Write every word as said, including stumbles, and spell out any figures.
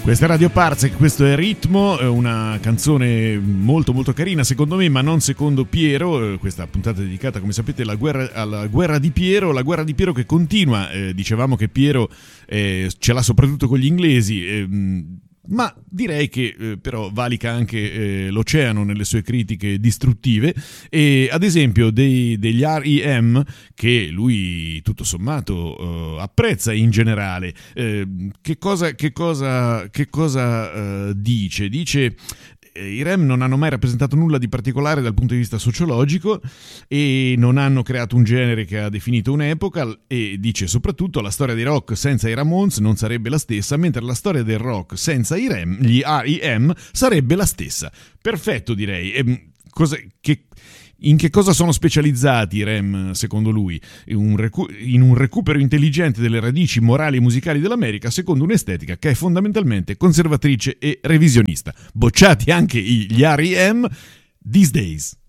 Questa è Radio Parsec, questo è Ritmo, una canzone molto molto carina secondo me, ma non secondo Piero. Questa puntata è dedicata, come sapete, alla guerra, alla guerra di Piero, la guerra di Piero che continua. Eh, dicevamo che Piero eh, ce l'ha soprattutto con gli inglesi, eh, ma direi che eh, però valica anche eh, l'oceano nelle sue critiche distruttive, e ad esempio dei, degli R E M, che lui tutto sommato eh, apprezza in generale. Eh, che cosa, che cosa, che cosa eh, dice? Dice i R E M non hanno mai rappresentato nulla di particolare dal punto di vista sociologico e non hanno creato un genere che ha definito un'epoca, e dice soprattutto la storia dei rock senza i Ramones non sarebbe la stessa, mentre la storia del rock senza i R E M, gli R E M sarebbe la stessa. Perfetto, direi. E, cosa, che, in che cosa sono specializzati i R E M secondo lui? In un, recu- in un recupero intelligente delle radici morali e musicali dell'America secondo un'estetica che è fondamentalmente conservatrice e revisionista. Bocciati anche gli R E M these days.